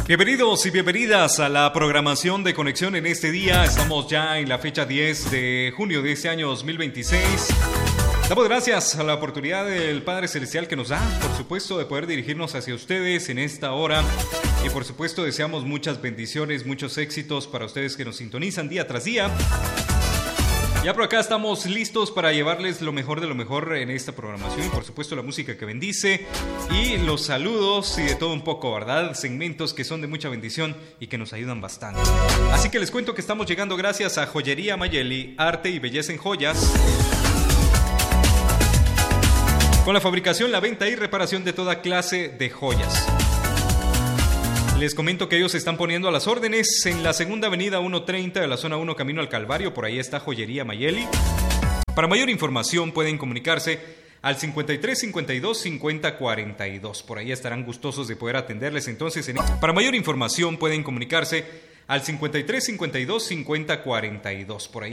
Bienvenidos y bienvenidas a la programación de Conexión en este día. Estamos ya en la fecha 10 de junio de este año 2026. Damos gracias a la oportunidad del Padre Celestial que nos da, por supuesto, de poder dirigirnos hacia ustedes en esta hora. Y por supuesto deseamos muchas bendiciones, muchos éxitos para ustedes que nos sintonizan día tras día. Ya por acá estamos listos para llevarles lo mejor de lo mejor en esta programación y por supuesto la música que bendice y los saludos y de todo un poco, ¿verdad? Segmentos que son de mucha bendición y que nos ayudan bastante. Así que les cuento que estamos llegando gracias a Joyería Mayeli, arte y belleza en joyas. Con la fabricación, la venta y reparación de toda clase de joyas. Les comento que ellos se están poniendo a las órdenes en la segunda avenida 130 de la zona 1 camino al Calvario. Por ahí está Joyería Mayeli. Para mayor información pueden comunicarse al 53 52 50 42. Por ahí estarán gustosos de poder atenderles. Entonces, para mayor información pueden comunicarse al 53 52 50 42. Por ahí